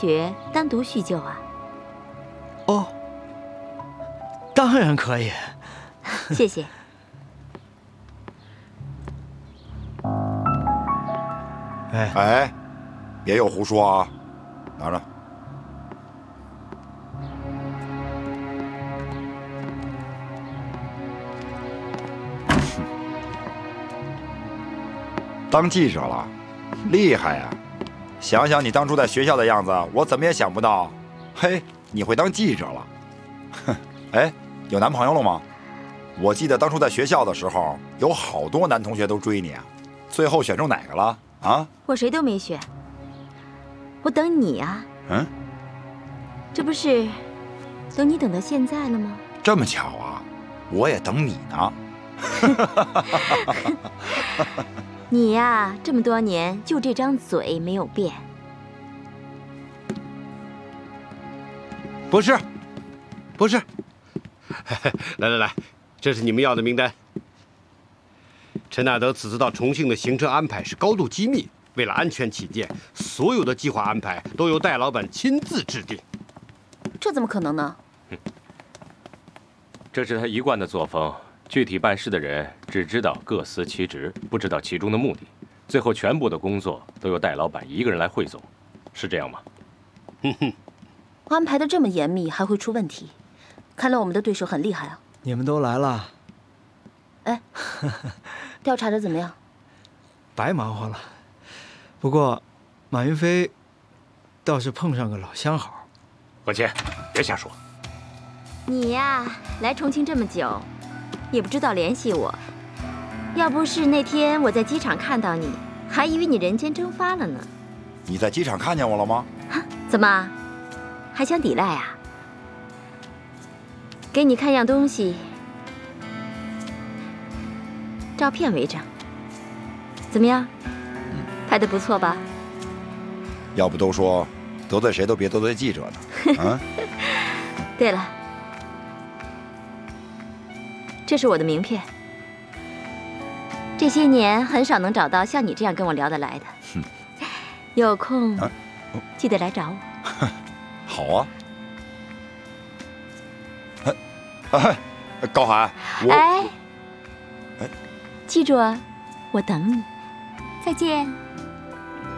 学单独叙旧啊？ 哦，当然可以。 谢谢。 哎，别有胡说啊！拿着。当记者了，厉害呀！想想你当初在学校的样子，我怎么也想不到，嘿，你会当记者了。哼，哎，有男朋友了吗？我记得当初在学校的时候，有好多男同学都追你啊，最后选中哪个了？啊？ 我谁都没选，我等你啊。 嗯， 这不是等你等到现在了吗？ 这么巧啊，我也等你呢。 你呀，这么多年就这张嘴没有变。 不是，不是。来来来，这是你们要的名单。陈纳德此次到重庆的行程安排是高度机密，为了安全起见，所有的计划安排都由戴老板亲自制定。 这怎么可能呢？ 这是他一贯的作风。具体办事的人只知道各司其职，不知道其中的目的，最后全部的工作都由戴老板一个人来汇总，是这样吗？ 安排的这么严密，还会出问题？看来我们的对手很厉害啊！ 你们都来了， 哎，调查的怎么样？ 白忙活了。不过，马云飞倒是碰上个老相好。 管谦，别瞎说。 你呀，来重庆这么久，也不知道联系我。要不是那天我在机场看到你，还以为你人间蒸发了呢。 你在机场看见我了吗？ 怎么，还想抵赖啊？给你看样东西，照片为证。怎么样？拍得不错吧？ 要不都说得罪谁都别得罪记者呢。啊？ 对了，这是我的名片。这些年很少能找到像你这样跟我聊得来的。有空记得来找我。 好啊。高寒， 哎，记住啊，我等你。再见。